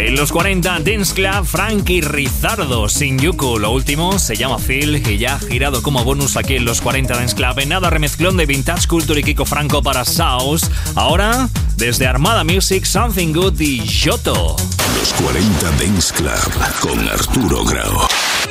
En los 40 Dance Club, Frankie Rizardo, Shinjuku. Lo último se llama Phil y ya ha girado como bonus aquí en los 40 Dance Club. En nada, remezclón de Vintage Culture y Kiko Franco para South. Ahora, desde Armada Music, Something Good y Giotto. Los 40 Dance Club con Arturo Grau.